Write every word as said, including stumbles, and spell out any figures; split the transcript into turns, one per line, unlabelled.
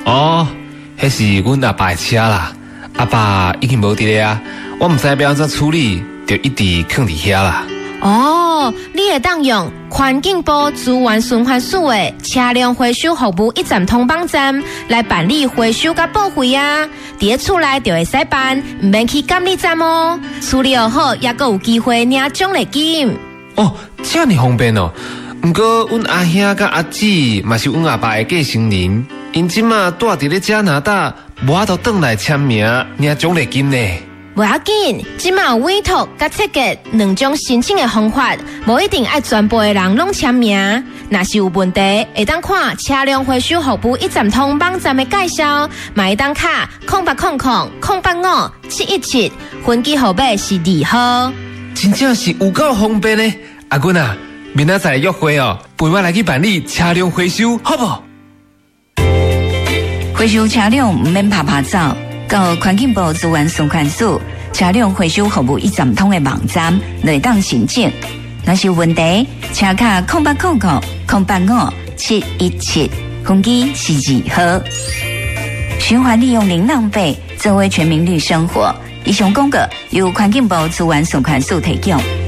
哦，迄是阮阿爸的车啦，阿爸已经无伫咧啊，我唔知要安怎处理，就一直放伫遐啦。
哦，你会当用环境部资源循环署的车辆回收服务一站通帮站来办理回收甲报废啊，伫咧厝内就会使办，唔免去监理站哦。处理好，也阁有机会领奖励金。
哦，这样方便哦。不过，阮阿兄甲阿姊嘛是阮阿爸的继承人，因即马住伫咧加拿大，无法度转来签名领奖励金呢。
不要紧，即马有委托甲设计两种申请的方法，无一定爱全部的人拢签名。若是有问题，会当看车辆回收服务一站通网站的介绍，嘛会当卡空八空空空八五七一七，分机号码是二号。
真正是有够方便呢！阿君啊，明仔载约会哦，陪我来去办理车辆回收，好不？
回收车辆唔免拍拍照。到环境部资源循环署车辆回收服务一站通的网站来当申请。若是有问题，请卡空八空空空八五七一七，分机是二号。循环利用零浪费，作为全民绿生活。以上广告由环境部资源循环署提供。